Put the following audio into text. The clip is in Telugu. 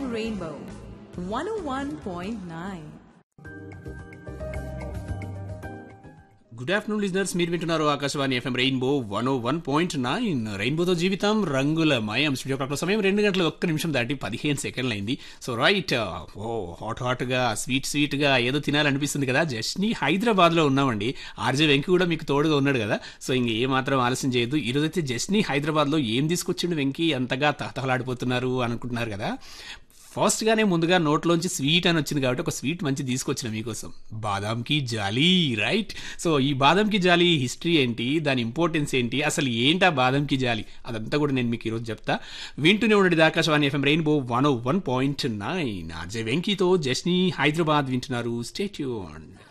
Rainbow 101.9. గుడ్ ఆఫ్టర్నూన్ లిజనర్స్, మీరు వింటున్నారు ఆకాశవాణి ఎఫ్ఎం రెయిన్బో 101.9. రెయిన్బోతో జీవితం రంగులమయం. స్టూడియో క్లాక్ సమయం 2 గంటల 1 నిమిషం దాటి 15 సెకండ్లు అయింది. సో రైట్, హాట్గా స్వీట్గా ఏదో తినాలనిపిస్తుంది కదా. జస్ట్ని హైదరాబాద్లో ఉన్నామండి. ఆర్జే వెంకీ కూడా మీకు తోడుగా ఉన్నాడు కదా. సో ఇంక ఏమాత్రం ఆలస్యం చేయొద్దు. ఈరోజైతే జస్ట్ని హైదరాబాద్లో ఏం తీసుకొచ్చిండు వెంకీ, అంతగా తహతహలాడిపోతున్నారు అనుకుంటున్నారు కదా. ఫస్ట్గానే ముందుగా నోట్లోంచి స్వీట్ అని వచ్చింది కాబట్టి ఒక స్వీట్ మంచి తీసుకొచ్చిన మీకోసం, బాదాం కి జాలీ. రైట్, సో ఈ బాదాం కి జాలీ హిస్టరీ ఏంటి, దాని ఇంపార్టెన్స్ ఏంటి, అసలు ఏంటా బాదాం కి జాలీ, అదంతా కూడా నేను మీకు ఈరోజు చెప్తా. వింటూనే ఉండండి Akashvani FM rainbow 101.9. RJ వెంకీతో జస్ని Hyderabad వింటున్నారు. Stay tuned.